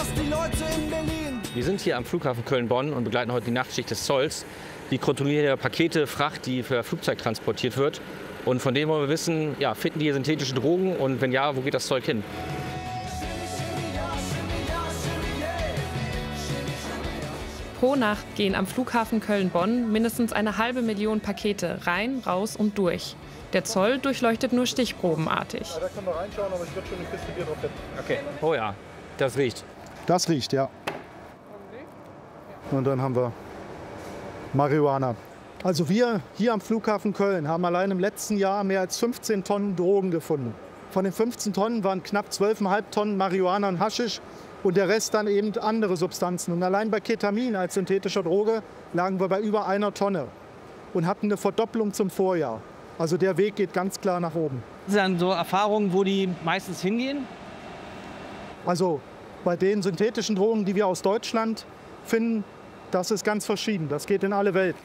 was die Leute in Berlin. Wir sind hier am Flughafen Köln-Bonn und begleiten heute die Nachtschicht des Zolls. Die kontrollieren ja Pakete, Fracht, die für Flugzeug transportiert wird. Und von denen wollen wir wissen, ja, finden die hier synthetische Drogen und wenn ja, wo geht das Zeug hin? Pro Nacht gehen am Flughafen Köln-Bonn mindestens 500.000 Pakete rein, raus und durch. Der Zoll durchleuchtet nur stichprobenartig. Da können wir reinschauen, aber ich würde schon eine Kiste Bier drauf hätten. Okay. Oh ja, das riecht. Das riecht, ja. Und dann haben wir Marihuana. Also wir hier am Flughafen Köln haben allein im letzten Jahr mehr als 15 Tonnen Drogen gefunden. Von den 15 Tonnen waren knapp 12,5 Tonnen Marihuana und Haschisch und der Rest dann eben andere Substanzen. Und allein bei Ketamin als synthetischer Droge lagen wir bei über 1 Tonne und hatten eine Verdopplung zum Vorjahr. Also der Weg geht ganz klar nach oben. Das sind dann so Erfahrungen, wo die meistens hingehen? Also bei den synthetischen Drogen, die wir aus Deutschland finden, das ist ganz verschieden. Das geht in alle Welt.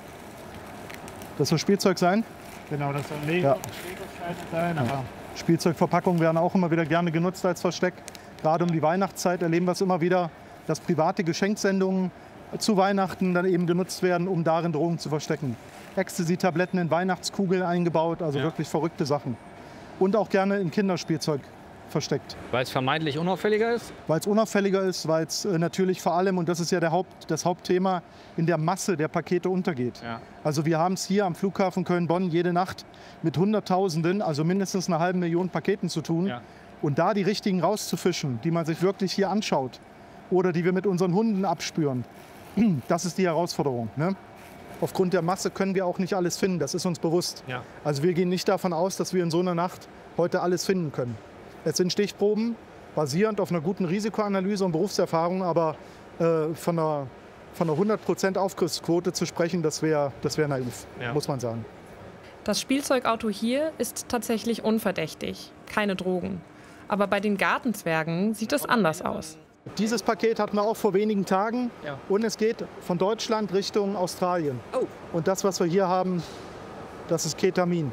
Das soll Spielzeug sein? Genau, das soll Lego Ja. und Lego-Scheiße sein. Aber Spielzeugverpackungen werden auch immer wieder gerne genutzt als Versteck. Gerade um die Weihnachtszeit erleben wir es immer wieder, dass private Geschenksendungen zu Weihnachten dann eben genutzt werden, um darin Drogen zu verstecken. Ecstasy-Tabletten in Weihnachtskugeln eingebaut, also wirklich verrückte Sachen. Und auch gerne in Kinderspielzeug versteckt. Weil es vermeintlich unauffälliger ist? Weil es unauffälliger ist, weil es natürlich vor allem, und das ist ja das Hauptthema, in der Masse der Pakete untergeht. Ja. Also wir haben es hier am Flughafen Köln-Bonn jede Nacht mit Hunderttausenden, also mindestens 500.000 Paketen zu tun. Ja. Und da die richtigen rauszufischen, die man sich wirklich hier anschaut oder die wir mit unseren Hunden abspüren, das ist die Herausforderung. Ne? Aufgrund der Masse können wir auch nicht alles finden, das ist uns bewusst. Ja. Also wir gehen nicht davon aus, dass wir in so einer Nacht heute alles finden können. Es sind Stichproben, basierend auf einer guten Risikoanalyse und Berufserfahrung, aber von einer 100% Aufgriffsquote zu sprechen, das wär naiv, muss man sagen. Das Spielzeugauto hier ist tatsächlich unverdächtig, keine Drogen. Aber bei den Gartenzwergen sieht es anders aus. Dieses Paket hatten wir auch vor wenigen Tagen und es geht von Deutschland Richtung Australien. Oh. Und das, was wir hier haben, das ist Ketamin.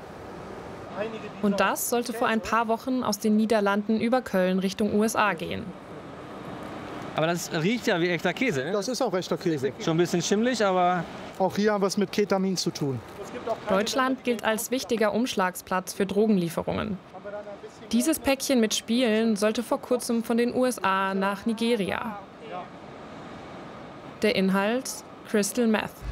Und das sollte vor ein paar Wochen aus den Niederlanden über Köln Richtung USA gehen. Aber das riecht ja wie echter Käse, ne? Das ist auch echter Käse. Schon ein bisschen schimmelig, aber... Auch hier haben wir es mit Ketamin zu tun. Deutschland gilt als wichtiger Umschlagsplatz für Drogenlieferungen. Dieses Päckchen mit Spielen sollte vor kurzem von den USA nach Nigeria. Der Inhalt: Crystal Meth.